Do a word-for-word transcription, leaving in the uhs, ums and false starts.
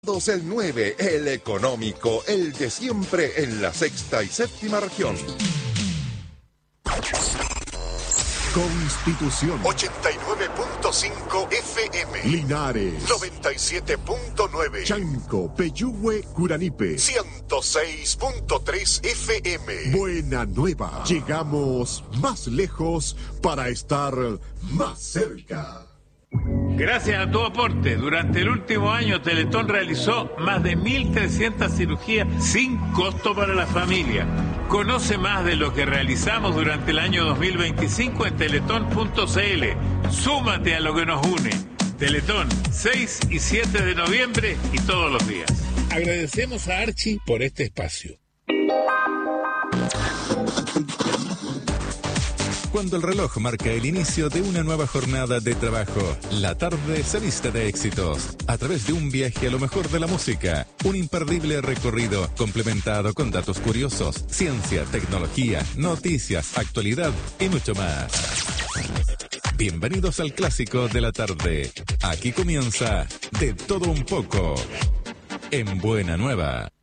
El nueve, el económico, el de siempre en la sexta y séptima región. Constitución ochenta y nueve punto cinco F M, Linares noventa y siete punto nueve, Chanco, Peyúgue, Curanipe ciento seis punto tres F M. Buena Nueva. Llegamos más lejos para estar más cerca. Gracias a tu aporte, durante el último año Teletón realizó más de mil trescientas cirugías sin costo para la familia. Conoce más de lo que realizamos durante el año dos mil veinticinco en teletón punto c l. Súmate a lo que nos une. Teletón, seis y siete de noviembre y todos los días. Agradecemos a Archie por este espacio. Cuando el reloj marca el inicio de una nueva jornada de trabajo, la tarde se viste de éxitos. A través de un viaje a lo mejor de la música, un imperdible recorrido complementado con datos curiosos, ciencia, tecnología, noticias, actualidad y mucho más. Bienvenidos al clásico de la tarde. Aquí comienza De Todo Un Poco, en Buena Nueva.